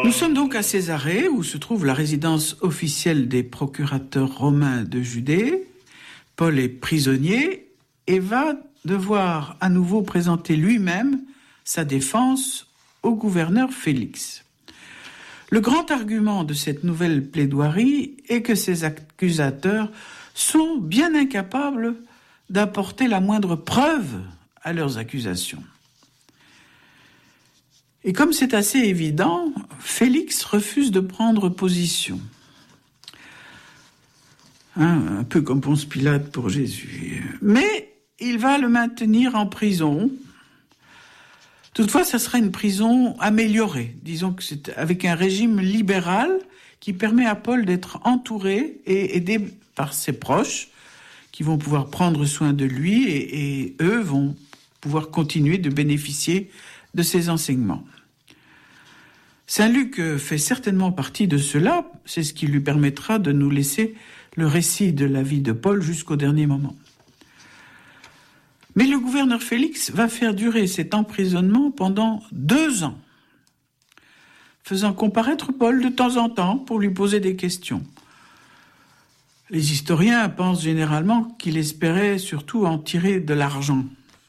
Nous sommes donc à Césarée, où se trouve la résidence officielle des procurateurs romains de Judée. Paul est prisonnier et va devoir à nouveau présenter lui-même sa défense au gouverneur Félix. Le grand argument de cette nouvelle plaidoirie est que ces accusateurs sont bien incapables d'apporter la moindre preuve à leurs accusations. Et comme c'est assez évident, Félix refuse de prendre position. Un peu comme Ponce Pilate pour Jésus. Mais il va le maintenir en prison. Toutefois, ça sera une prison améliorée. Disons que c'est avec un régime libéral qui permet à Paul d'être entouré et aidé par ses proches qui vont pouvoir prendre soin de lui et eux vont pouvoir continuer de bénéficier de ses enseignements. Saint Luc fait certainement partie de cela, c'est ce qui lui permettra de nous laisser le récit de la vie de Paul jusqu'au dernier moment. Mais le gouverneur Félix va faire durer cet emprisonnement pendant 2 ans, faisant comparaître Paul de temps en temps pour lui poser des questions. Les historiens pensent généralement qu'il espérait surtout en tirer de l'argent.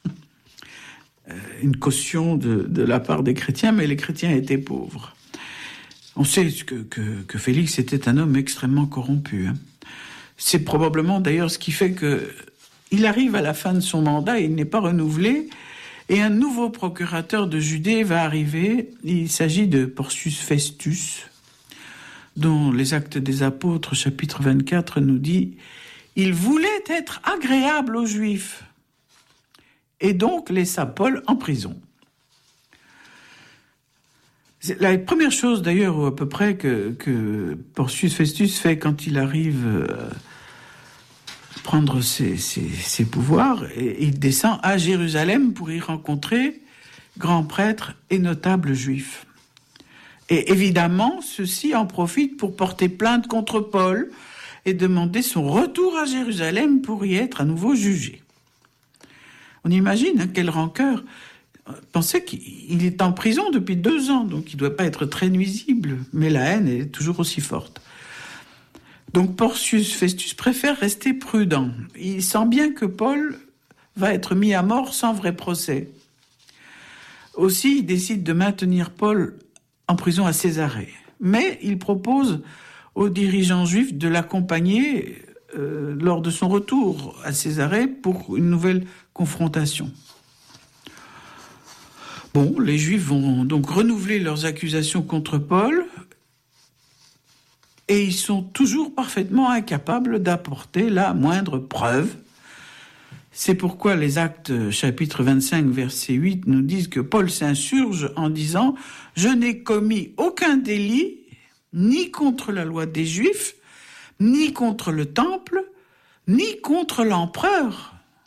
Une caution de la part des chrétiens, mais les chrétiens étaient pauvres. On sait que Félix était un homme extrêmement corrompu. C'est probablement d'ailleurs ce qui fait qu'il arrive à la fin de son mandat et il n'est pas renouvelé, et un nouveau procurateur de Judée va arriver. Il s'agit de Porcius Festus, dont les Actes des Apôtres, chapitre 24, nous dit « Il voulait être agréable aux Juifs ». Et donc laissa Paul en prison. C'est la première chose d'ailleurs à peu près que Porcius Festus fait quand il arrive à prendre ses pouvoirs, et il descend à Jérusalem pour y rencontrer grands prêtres et notables juifs. Et évidemment, ceux-ci en profitent pour porter plainte contre Paul et demander son retour à Jérusalem pour y être à nouveau jugé. On imagine quelle rancœur. Pensez qu'il est en prison depuis 2 ans, donc il ne doit pas être très nuisible, mais la haine est toujours aussi forte. Donc Porcius Festus préfère rester prudent. Il sent bien que Paul va être mis à mort sans vrai procès. Aussi, il décide de maintenir Paul en prison à Césarée. Mais il propose aux dirigeants juifs de l'accompagner lors de son retour à Césarée pour une nouvelle confrontation. Bon, les Juifs vont donc renouveler leurs accusations contre Paul et ils sont toujours parfaitement incapables d'apporter la moindre preuve. C'est pourquoi les Actes, chapitre 25, verset 8, nous disent que Paul s'insurge en disant « Je n'ai commis aucun délit, ni contre la loi des Juifs, ni contre le temple, ni contre l'empereur. »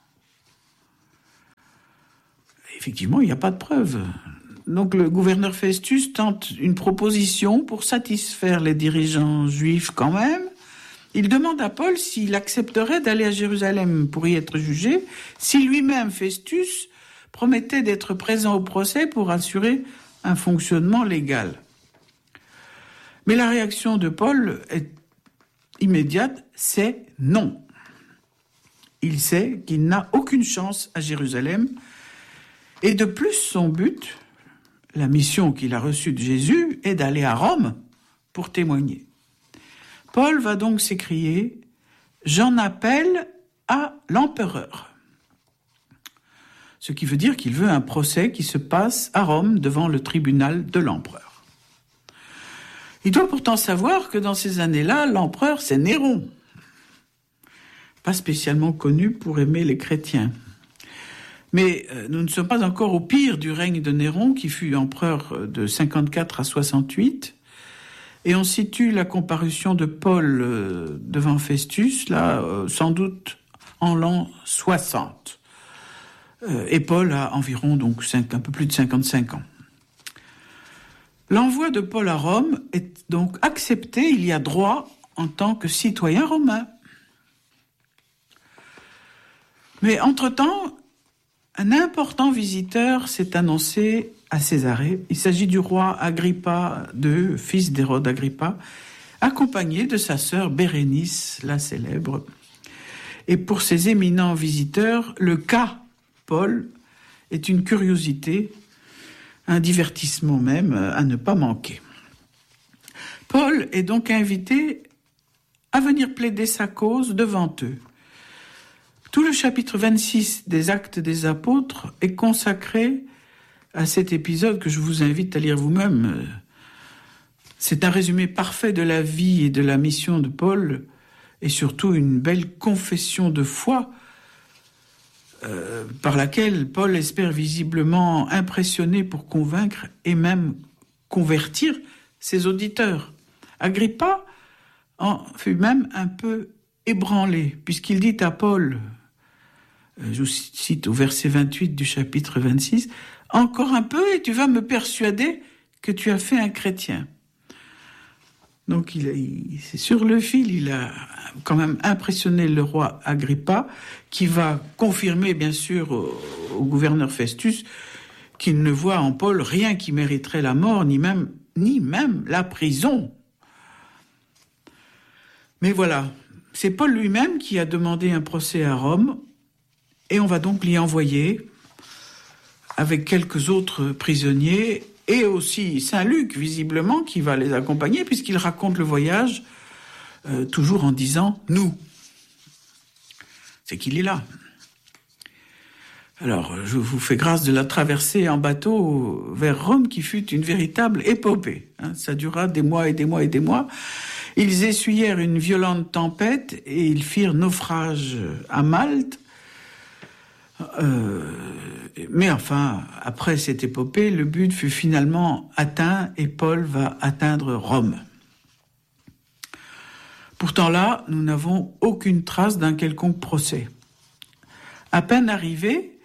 Effectivement, il n'y a pas de preuve. Donc le gouverneur Festus tente une proposition pour satisfaire les dirigeants juifs quand même. Il demande à Paul s'il accepterait d'aller à Jérusalem pour y être jugé, si lui-même, Festus, promettait d'être présent au procès pour assurer un fonctionnement légal. Mais la réaction de Paul est immédiate, c'est non. Il sait qu'il n'a aucune chance à Jérusalem. Et de plus, son but, la mission qu'il a reçue de Jésus, est d'aller à Rome pour témoigner. Paul va donc s'écrier « J'en appelle à l'empereur ». Ce qui veut dire qu'il veut un procès qui se passe à Rome devant le tribunal de l'empereur. Il doit pourtant savoir que dans ces années-là, l'empereur, c'est Néron, pas spécialement connu pour aimer les chrétiens. Mais nous ne sommes pas encore au pire du règne de Néron, qui fut empereur de 54 à 68. Et on situe la comparution de Paul devant Festus, là, sans doute en l'an 60. Et Paul a environ donc un peu plus de 55 ans. L'envoi de Paul à Rome est donc accepté, il y a droit en tant que citoyen romain. Mais entre-temps, un important visiteur s'est annoncé à Césarée. Il s'agit du roi Agrippa II, fils d'Hérode Agrippa, accompagné de sa sœur Bérénice, la célèbre. Et pour ces éminents visiteurs, le cas Paul est une curiosité, un divertissement même à ne pas manquer. Paul est donc invité à venir plaider sa cause devant eux. Tout le chapitre 26 des Actes des Apôtres est consacré à cet épisode que je vous invite à lire vous-même. C'est un résumé parfait de la vie et de la mission de Paul, et surtout une belle confession de foi par laquelle Paul espère visiblement impressionner pour convaincre et même convertir ses auditeurs. Agrippa en fut même un peu ébranlé, puisqu'il dit à Paul, je cite au verset 28 du chapitre 26, « Encore un peu et tu vas me persuader que tu as fait un chrétien. » Donc c'est sur le fil, il a quand même impressionné le roi Agrippa, qui va confirmer bien sûr au gouverneur Festus qu'il ne voit en Paul rien qui mériterait la mort, ni même la prison. Mais voilà, c'est Paul lui-même qui a demandé un procès à Rome, et on va donc l'y envoyer avec quelques autres prisonniers, et aussi Saint-Luc, visiblement, qui va les accompagner, puisqu'il raconte le voyage, toujours en disant « nous ». C'est qu'il est là. Alors, je vous fais grâce de la traversée en bateau vers Rome, qui fut une véritable épopée. Ça dura des mois et des mois et des mois. Ils essuyèrent une violente tempête et ils firent naufrage à Malte. Mais enfin, après cette épopée, le but fut finalement atteint et Paul va atteindre Rome. Pourtant là, nous n'avons aucune trace d'un quelconque procès. À peine arrivé,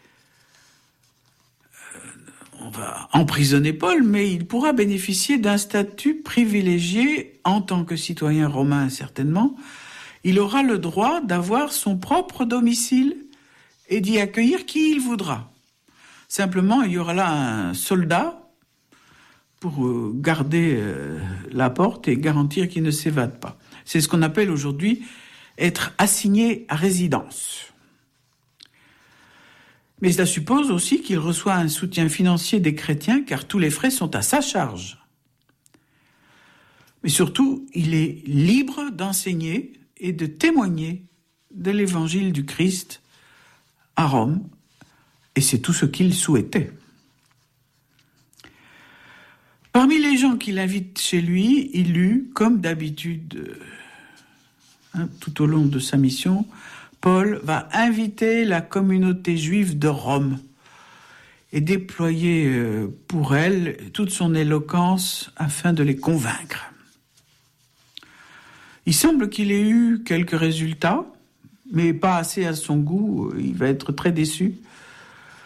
on va emprisonner Paul, mais il pourra bénéficier d'un statut privilégié en tant que citoyen romain, certainement. Il aura le droit d'avoir son propre domicile et d'y accueillir qui il voudra. Simplement, il y aura là un soldat pour garder la porte et garantir qu'il ne s'évade pas. C'est ce qu'on appelle aujourd'hui être assigné à résidence. Mais cela suppose aussi qu'il reçoit un soutien financier des chrétiens, car tous les frais sont à sa charge. Mais surtout, il est libre d'enseigner et de témoigner de l'évangile du Christ à Rome, et c'est tout ce qu'il souhaitait. Parmi les gens qu'il invite chez lui, il eut, comme d'habitude, tout au long de sa mission, Paul va inviter la communauté juive de Rome et déployer pour elle toute son éloquence afin de les convaincre. Il semble qu'il ait eu quelques résultats, mais pas assez à son goût, il va être très déçu.